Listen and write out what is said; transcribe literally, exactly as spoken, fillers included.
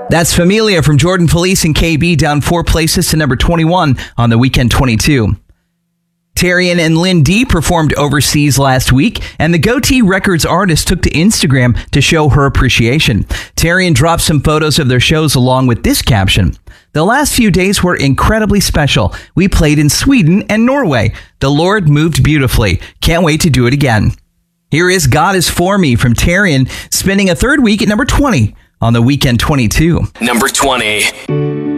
That's Familia from Jordan Felice and K B, down four places to number twenty-one on the Weekend twenty-two. Tarian and Lynn D performed overseas last week, and the Goatee Records artist took to Instagram to show her appreciation. Tarian dropped some photos of their shows along with this caption: "The last few days were incredibly special. We played in Sweden and Norway. The Lord moved beautifully. Can't wait to do it again." Here is God Is For Me from Tarian, spending a third week at number twenty on the Weekend twenty-two. Number twenty.